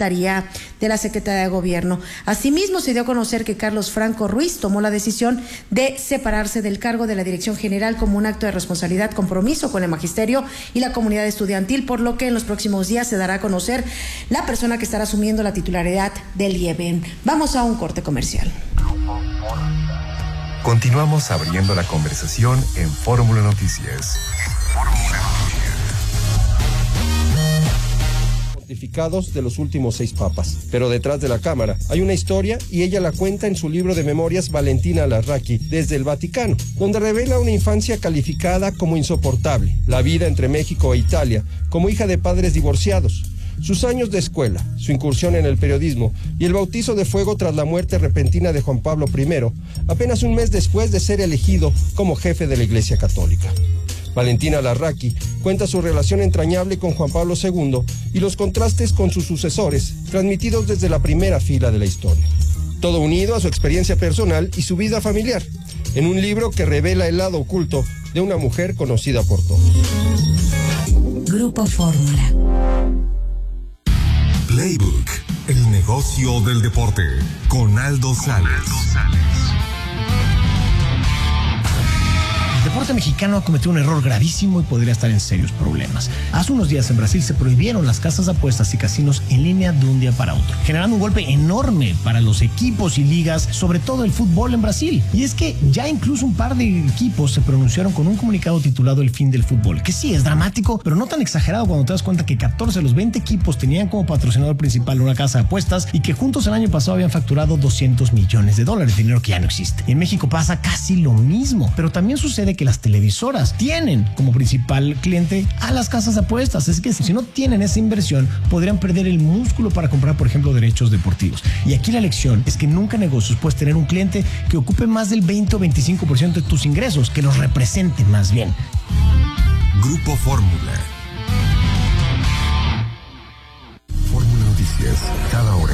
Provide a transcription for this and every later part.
Secretaría de Gobierno. Asimismo, se dio a conocer que Carlos Franco Ruiz tomó la decisión de separarse del cargo de la Dirección General como un acto de responsabilidad, compromiso con el magisterio y la comunidad estudiantil, por lo que en los próximos días se dará a conocer la persona que estará asumiendo la titularidad del IEBEN. Vamos a un corte comercial. Continuamos abriendo la conversación en Fórmula Noticias. De los últimos 6 papas. Pero detrás de la cámara hay una historia y ella la cuenta en su libro de memorias Valentina Larraqui, desde el Vaticano, donde revela una infancia calificada como insoportable, la vida entre México e Italia, como hija de padres divorciados, sus años de escuela, su incursión en el periodismo y el bautizo de fuego tras la muerte repentina de Juan Pablo I, apenas un mes después de ser elegido como jefe de la Iglesia Católica. Valentina Larraqui cuenta su relación entrañable con Juan Pablo II y los contrastes con sus sucesores, transmitidos desde la primera fila de la historia. Todo unido a su experiencia personal y su vida familiar, en un libro que revela el lado oculto de una mujer conocida por todos. Grupo Fórmula. Playbook, el negocio del deporte, con Aldo Sales. El deporte mexicano ha cometido un error gravísimo y podría estar en serios problemas. Hace unos días en Brasil se prohibieron las casas de apuestas y casinos en línea de un día para otro, generando un golpe enorme para los equipos y ligas, sobre todo el fútbol en Brasil. Y es que ya incluso un par de equipos se pronunciaron con un comunicado titulado El fin del fútbol, que sí es dramático, pero no tan exagerado cuando te das cuenta que 14 de los 20 equipos tenían como patrocinador principal una casa de apuestas y que juntos el año pasado habían facturado $200 millones, dinero que ya no existe. Y en México pasa casi lo mismo, pero también sucede que las televisoras tienen como principal cliente a las casas de apuestas. Es que si no tienen esa inversión, podrían perder el músculo para comprar, por ejemplo, derechos deportivos. Y aquí la lección es que nunca en negocios puedes tener un cliente que ocupe más del 20 o 25% de tus ingresos, que los represente más bien. Grupo Fórmula. Fórmula Noticias, cada hora.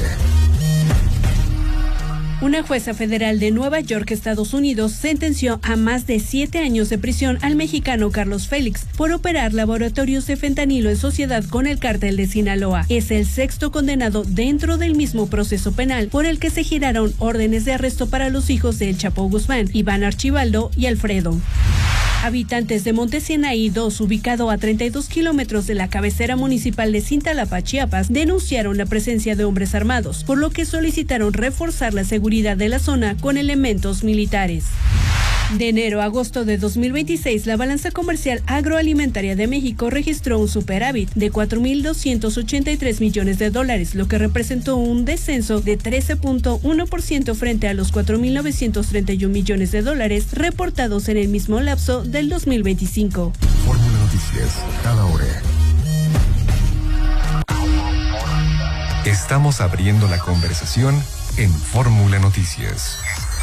Una jueza federal de Nueva York, Estados Unidos, sentenció a más de 7 años de prisión al mexicano Carlos Félix por operar laboratorios de fentanilo en sociedad con el cártel de Sinaloa. Es el 6º condenado dentro del mismo proceso penal por el que se giraron órdenes de arresto para los hijos de El Chapo Guzmán, Iván Archibaldo y Alfredo. Habitantes de Monte Sinaí 2, ubicado a 32 kilómetros de la cabecera municipal de Cintalapa, Chiapas, denunciaron la presencia de hombres armados, por lo que solicitaron reforzar la seguridad de la zona con elementos militares. De enero a agosto de 2026, la balanza comercial agroalimentaria de México registró un superávit de $4,283 millones, lo que representó un descenso de 13.1% frente a los $4,931 millones reportados en el mismo lapso del 2025. Fórmula Noticias, cada hora. Estamos abriendo la conversación en Fórmula Noticias.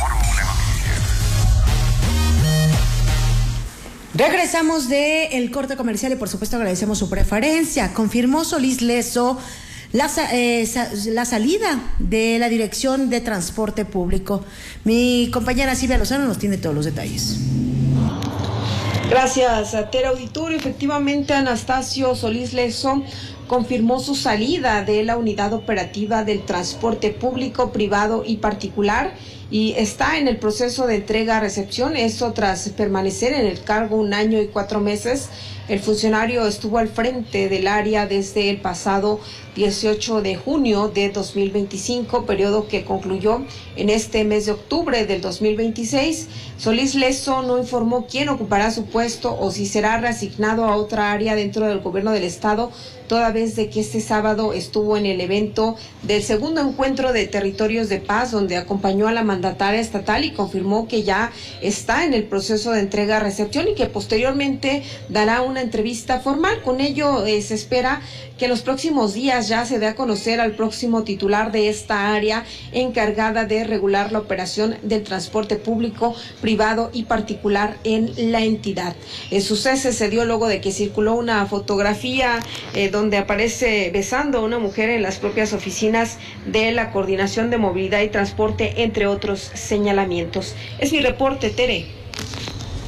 Regresamos del corte comercial y por supuesto agradecemos su preferencia. Confirmó Solís Lezo la salida de la Dirección de Transporte Público. Mi compañera Silvia Lozano nos tiene todos los detalles. Gracias, Tere Auditorio. Efectivamente, Anastasio Solís Lezo confirmó su salida de la unidad operativa del transporte público, privado y particular, y está en el proceso de entrega-recepción, esto tras permanecer en el cargo 1 año y 4 meses. El funcionario estuvo al frente del área desde el pasado 18 de junio de 2025, periodo que concluyó en este mes de octubre del 2026. Solís Lezo no informó quién ocupará su puesto o si será reasignado a otra área dentro del gobierno del estado, toda vez de que este sábado estuvo en el evento del segundo encuentro de territorios de paz, donde acompañó a la mandataria estatal y confirmó que ya está en el proceso de entrega-recepción y que posteriormente dará una entrevista formal. Con ello se espera que en los próximos días ya se dé a conocer al próximo titular de esta área encargada de regular la operación del transporte público, privado y particular en la entidad. Su cese se dio luego de que circuló una fotografía donde aparece besando a una mujer en las propias oficinas de la Coordinación de Movilidad y Transporte, entre otros señalamientos. Es mi reporte, Tere.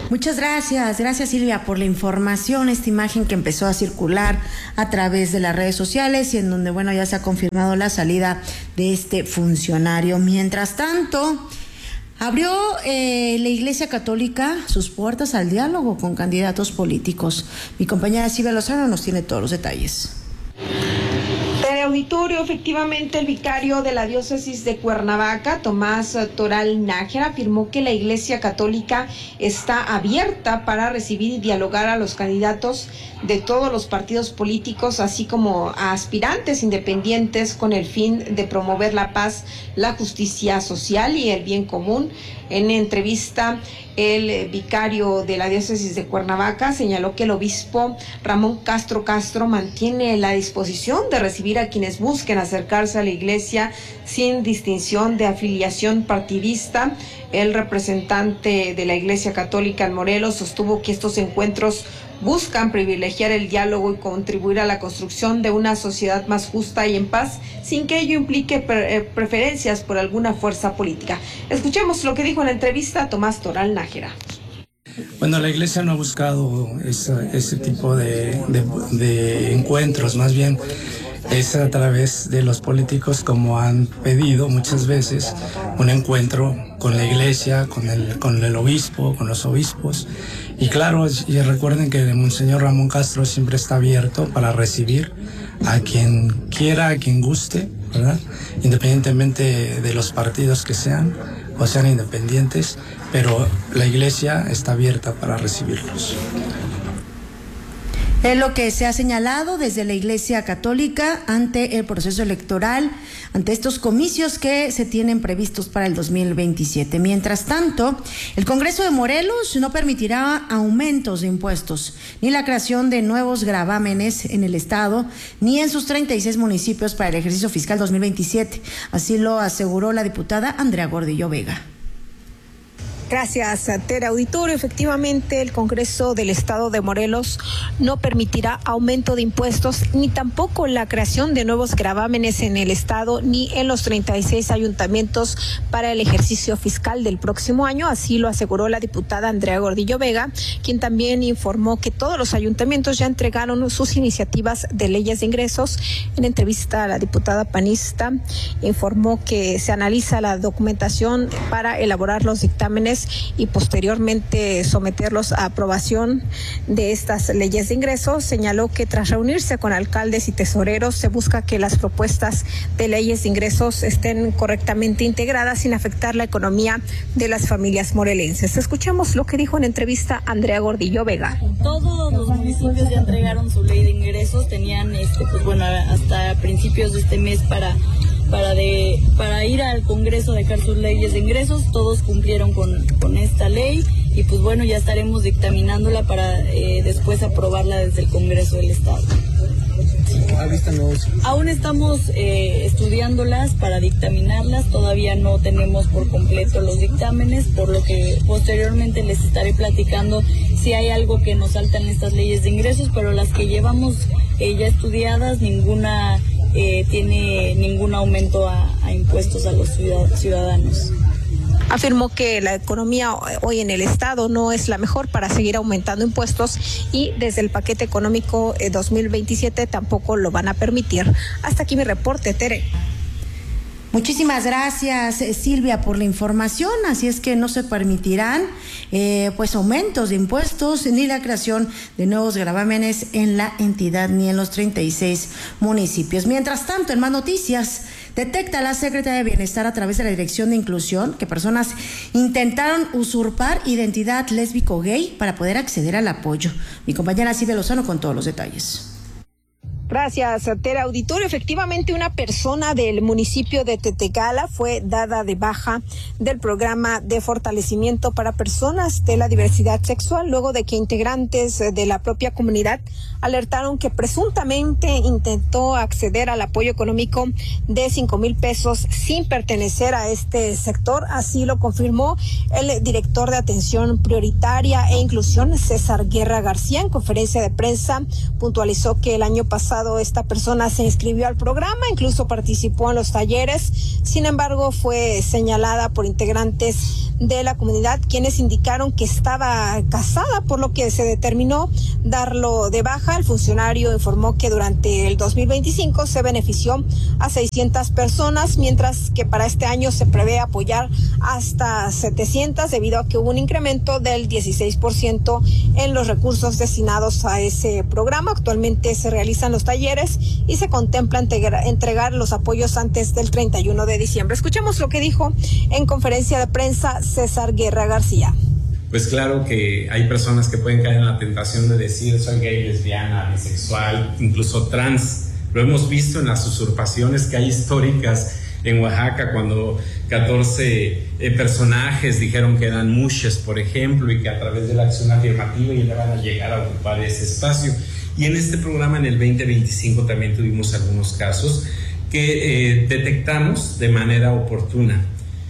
Muchas gracias Silvia por la información, esta imagen que empezó a circular a través de las redes sociales y en donde, bueno, ya se ha confirmado la salida de este funcionario. Mientras tanto, abrió la Iglesia Católica sus puertas al diálogo con candidatos políticos. Mi compañera Silvia Lozano nos tiene todos los detalles. Auditorio, efectivamente, el vicario de la diócesis de Cuernavaca, Tomás Toral Nájera, afirmó que la Iglesia Católica está abierta para recibir y dialogar a los candidatos de todos los partidos políticos, así como a aspirantes independientes, con el fin de promover la paz, la justicia social y el bien común. En entrevista, el vicario de la diócesis de Cuernavaca señaló que el obispo Ramón Castro mantiene la disposición de recibir a quienes busquen acercarse a la iglesia sin distinción de afiliación partidista. El representante de la Iglesia Católica en Morelos sostuvo que estos encuentros buscan privilegiar el diálogo y contribuir a la construcción de una sociedad más justa y en paz, sin que ello implique preferencias por alguna fuerza política. Escuchemos lo que dijo en la entrevista Tomás Toral Nájera. Bueno, la Iglesia no ha buscado ese tipo de encuentros, más bien es a través de los políticos, como han pedido muchas veces, un encuentro con la Iglesia, con el obispo, con los obispos. Y claro, y recuerden que el Monseñor Ramón Castro siempre está abierto para recibir a quien quiera, a quien guste, ¿verdad? Independientemente de los partidos que sean, o sean independientes, pero la Iglesia está abierta para recibirlos. Es lo que se ha señalado desde la Iglesia Católica ante el proceso electoral, ante estos comicios que se tienen previstos para el 2027. Mientras tanto, el Congreso de Morelos no permitirá aumentos de impuestos, ni la creación de nuevos gravámenes en el estado, ni en sus 36 municipios para el ejercicio fiscal 2027. Así lo aseguró la diputada Andrea Gordillo Vega. Gracias, Tere. Auditorio, efectivamente el Congreso del Estado de Morelos no permitirá aumento de impuestos ni tampoco la creación de nuevos gravámenes en el estado ni en los 36 ayuntamientos para el ejercicio fiscal del próximo año. Así lo aseguró la diputada Andrea Gordillo Vega, quien también informó que todos los ayuntamientos ya entregaron sus iniciativas de leyes de ingresos. En entrevista a la diputada panista informó que se analiza la documentación para elaborar los dictámenes y posteriormente someterlos a aprobación de estas leyes de ingresos. Señaló que tras reunirse con alcaldes y tesoreros se busca que las propuestas de leyes de ingresos estén correctamente integradas sin afectar la economía de las familias morelenses. Escuchemos lo que dijo en entrevista Andrea Gordillo Vega. Todos los municipios ya entregaron su ley de ingresos, tenían hasta principios de este mes para ir al Congreso a dejar sus leyes de ingresos. Todos cumplieron con esta ley y pues bueno, ya estaremos dictaminándola para después aprobarla desde el Congreso del Estado. Aún estamos estudiándolas para dictaminarlas, todavía no tenemos por completo los dictámenes, por lo que posteriormente les estaré platicando si hay algo que nos salta en estas leyes de ingresos, pero las que llevamos ya estudiadas, ninguna tiene ningún aumento a impuestos a los ciudadanos. Afirmó que la economía hoy en el estado no es la mejor para seguir aumentando impuestos y desde el paquete económico 2027 tampoco lo van a permitir. Hasta aquí mi reporte, Tere. Muchísimas gracias, Silvia, por la información. Así es que no se permitirán aumentos de impuestos ni la creación de nuevos gravámenes en la entidad ni en los 36 municipios. Mientras tanto, en más noticias, detecta la Secretaría de Bienestar a través de la Dirección de Inclusión que personas intentaron usurpar identidad lésbico-gay para poder acceder al apoyo. Mi compañera Silvia Lozano con todos los detalles. Gracias, Tere. Auditorio, efectivamente una persona del municipio de Tetegala fue dada de baja del programa de fortalecimiento para personas de la diversidad sexual luego de que integrantes de la propia comunidad alertaron que presuntamente intentó acceder al apoyo económico de 5,000 pesos sin pertenecer a este sector. Así lo confirmó el director de Atención Prioritaria e Inclusión, César Guerra García, en conferencia de prensa. Puntualizó que el año pasado pasado esta persona se inscribió al programa, incluso participó en los talleres. Sin embargo, fue señalada por integrantes de la comunidad, quienes indicaron que estaba casada, por lo que se determinó darlo de baja. El funcionario informó que durante el 2025 se benefició a 600 personas, mientras que para este año se prevé apoyar hasta 700 debido a que hubo un incremento del 16% en los recursos destinados a ese programa. Actualmente se realizan los talleres y se contempla entregar los apoyos antes del 31 de diciembre. Escuchemos lo que dijo en conferencia de prensa César Guerra García. Pues claro que hay personas que pueden caer en la tentación de decir soy gay, lesbiana, bisexual, incluso trans. Lo hemos visto en las usurpaciones que hay históricas en Oaxaca, cuando 14 personajes dijeron que eran mushes, por ejemplo, y que a través de la acción afirmativa ya van a llegar a ocupar ese espacio. Y en este programa, en el 2025, también tuvimos algunos casos que detectamos de manera oportuna.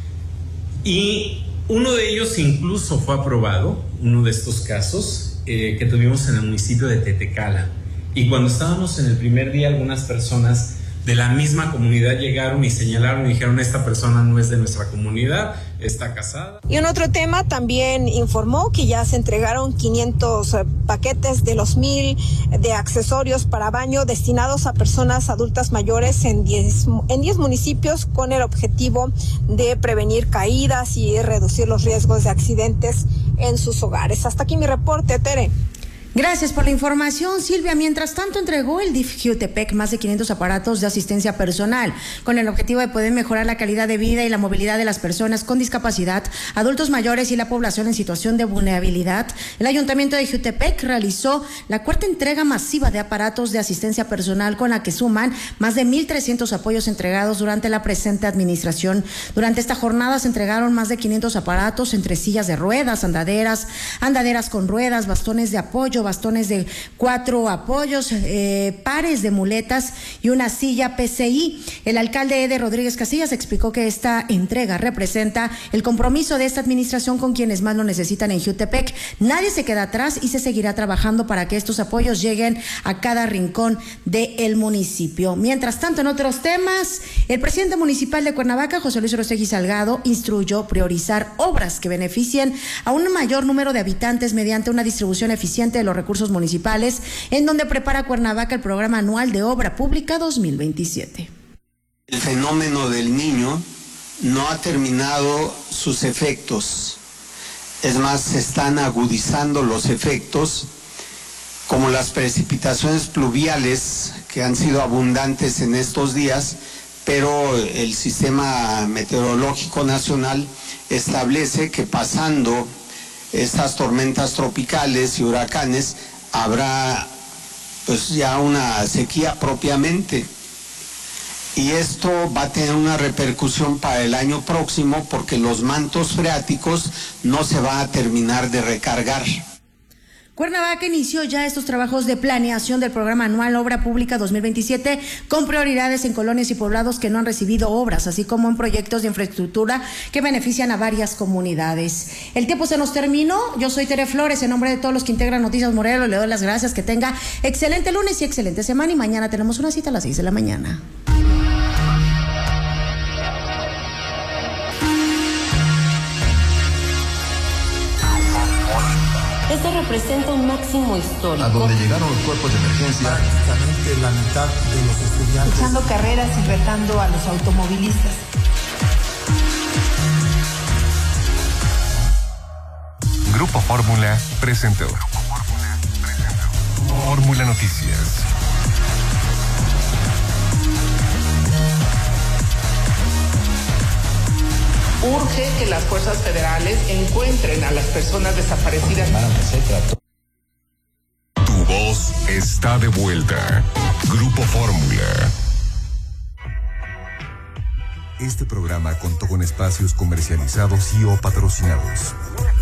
Y uno de ellos incluso fue aprobado, uno de estos casos que tuvimos en el municipio de Tetecala. Y cuando estábamos en el primer día, algunas personas de la misma comunidad llegaron y señalaron y dijeron: esta persona no es de nuestra comunidad, está casada. Y en otro tema también informó que ya se entregaron 500 paquetes de los 1,000 de accesorios para baño destinados a personas adultas mayores en 10 municipios, con el objetivo de prevenir caídas y reducir los riesgos de accidentes en sus hogares. Hasta aquí mi reporte, Tere. Gracias por la información, Silvia. Mientras tanto, entregó el DIF Jutepec más de 500 aparatos de asistencia personal con el objetivo de poder mejorar la calidad de vida y la movilidad de las personas con discapacidad, adultos mayores y la población en situación de vulnerabilidad. El Ayuntamiento de Jutepec realizó la cuarta entrega masiva de aparatos de asistencia personal, con la que suman más de 1,300 apoyos entregados durante la presente administración. Durante esta jornada se entregaron más de 500 aparatos entre sillas de ruedas, andaderas con ruedas, bastones de apoyo, bastones de 4 apoyos, pares de muletas y una silla PCI. El alcalde Eder Rodríguez Casillas explicó que esta entrega representa el compromiso de esta administración con quienes más lo necesitan en Jutepec. Nadie se queda atrás y se seguirá trabajando para que estos apoyos lleguen a cada rincón del municipio. Mientras tanto, en otros temas, el presidente municipal de Cuernavaca, José Luis Orostegui Salgado, instruyó priorizar obras que beneficien a un mayor número de habitantes mediante una distribución eficiente de los recursos municipales, en donde prepara Cuernavaca el programa anual de obra pública 2027. El fenómeno del Niño no ha terminado sus efectos. Es más, se están agudizando los efectos, como las precipitaciones pluviales que han sido abundantes en estos días, pero el Sistema Meteorológico Nacional establece que pasando estas tormentas tropicales y huracanes habrá pues ya una sequía propiamente, y esto va a tener una repercusión para el año próximo, porque los mantos freáticos no se van a terminar de recargar. Cuernavaca inició ya estos trabajos de planeación del programa anual Obra Pública 2027, con prioridades en colonias y poblados que no han recibido obras, así como en proyectos de infraestructura que benefician a varias comunidades. El tiempo se nos terminó. Yo soy Tere Flores, en nombre de todos los que integran Noticias Morelos, le doy las gracias. Que tenga excelente lunes y excelente semana, y mañana tenemos una cita a las 6 de la mañana. Este representa un máximo histórico. A donde llegaron los cuerpos de emergencia. Prácticamente la mitad de los estudiantes. Echando carreras y retando a los automovilistas. Grupo Fórmula presentó Fórmula Noticias. Urge que las fuerzas federales encuentren a las personas desaparecidas. Tu voz está de vuelta. Grupo Fórmula. Este programa contó con espacios comercializados y o patrocinados.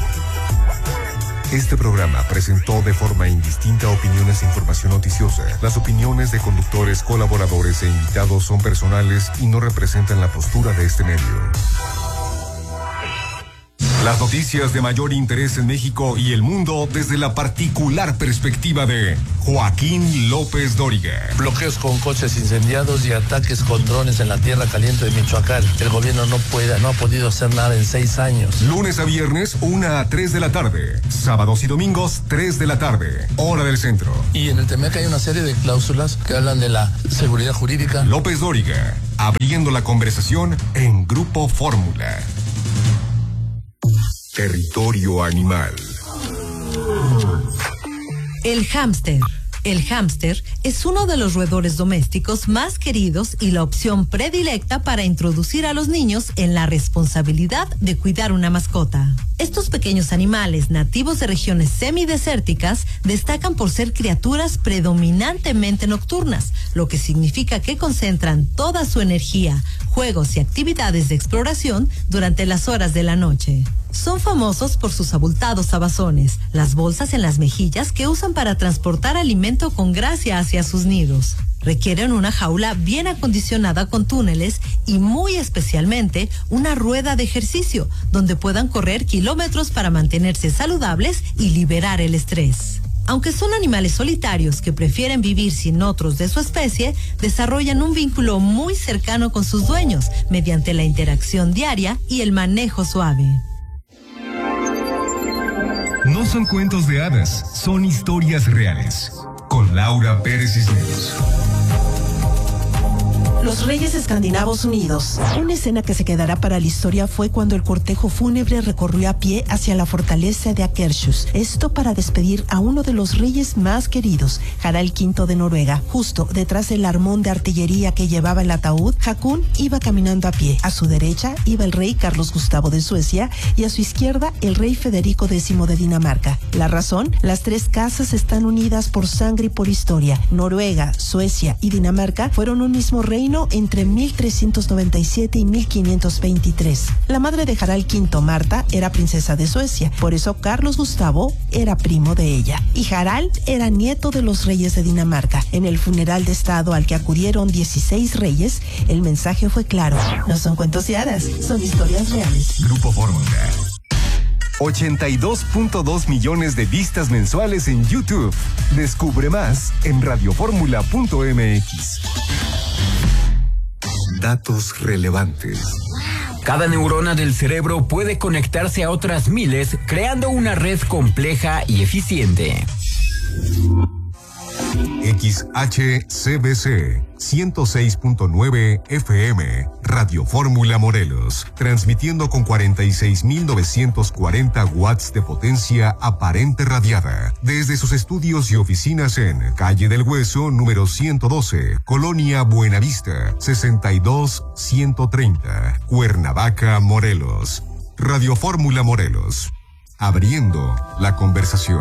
Este programa presentó de forma indistinta opiniones e información noticiosa. Las opiniones de conductores, colaboradores e invitados son personales y no representan la postura de este medio. Las noticias de mayor interés en México y el mundo desde la particular perspectiva de Joaquín López Dóriga. Bloqueos con coches incendiados y ataques con drones en la tierra caliente de Michoacán. El gobierno no ha podido hacer nada en 6 años. Lunes a viernes, 1 a 3 de la tarde. Sábados y domingos, 3 de la tarde. Hora del centro. Y en el TEMEC hay una serie de cláusulas que hablan de la seguridad jurídica. López Dóriga, abriendo la conversación en Grupo Fórmula. Territorio animal. El hámster. El hámster es uno de los roedores domésticos más queridos y la opción predilecta para introducir a los niños en la responsabilidad de cuidar una mascota. Estos pequeños animales nativos de regiones semidesérticas destacan por ser criaturas predominantemente nocturnas, lo que significa que concentran toda su energía, juegos y actividades de exploración durante las horas de la noche. Son famosos por sus abultados abazones, las bolsas en las mejillas que usan para transportar alimento con gracia hacia sus nidos. Requieren una jaula bien acondicionada con túneles y muy especialmente una rueda de ejercicio donde puedan correr kilómetros para mantenerse saludables y liberar el estrés. Aunque son animales solitarios que prefieren vivir sin otros de su especie, desarrollan un vínculo muy cercano con sus dueños mediante la interacción diaria y el manejo suave. No son cuentos de hadas, son historias reales. Con Laura Pérez Cisneros. Los Reyes Escandinavos Unidos. Una escena que se quedará para la historia fue cuando el cortejo fúnebre recorrió a pie hacia la fortaleza de Akershus. Esto para despedir a uno de los reyes más queridos, Harald V de Noruega. Justo detrás del armón de artillería que llevaba el ataúd, Hakon iba caminando a pie. A su derecha iba el rey Carlos Gustavo de Suecia y a su izquierda el rey Federico X de Dinamarca. La razón, las tres casas están unidas por sangre y por historia. Noruega, Suecia y Dinamarca fueron un mismo reino entre 1397 y 1523. La madre de Harald V, Marta, era princesa de Suecia, por eso Carlos Gustavo era primo de ella. Y Harald era nieto de los reyes de Dinamarca. En el funeral de estado al que acudieron 16 reyes, el mensaje fue claro. No son cuentos de hadas, son historias reales. Grupo Fórmula. 82.2 millones de vistas mensuales en YouTube. Descubre más en radioformula.mx. Datos relevantes. Cada neurona del cerebro puede conectarse a otras miles, creando una red compleja y eficiente. XHCBC 106.9 FM, Radio Fórmula Morelos, transmitiendo con 46.940 watts de potencia aparente radiada, desde sus estudios y oficinas en Calle del Hueso, número 112, Colonia Buenavista, 62130, Cuernavaca, Morelos. Radio Fórmula Morelos, abriendo la conversación.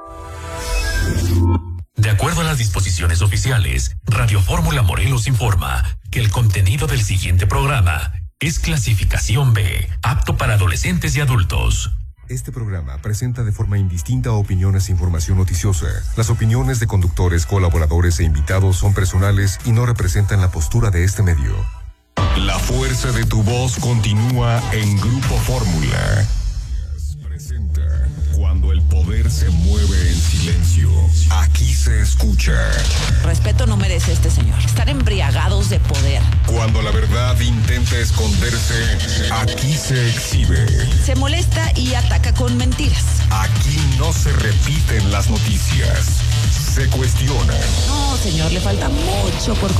De acuerdo a las disposiciones oficiales, Radio Fórmula Morelos informa que el contenido del siguiente programa es clasificación B, apto para adolescentes y adultos. Este programa presenta de forma indistinta opiniones e información noticiosa. Las opiniones de conductores, colaboradores e invitados son personales y no representan la postura de este medio. La fuerza de tu voz continúa en Grupo Fórmula. Presenta Cuando el poder se mueve en silencio. Aquí se escucha. Respeto no merece este señor. Están embriagados de poder. Cuando la verdad intenta esconderse, aquí se exhibe. Se molesta y ataca con mentiras. Aquí no se repiten las noticias. Se cuestionan. No, señor, le falta mucho por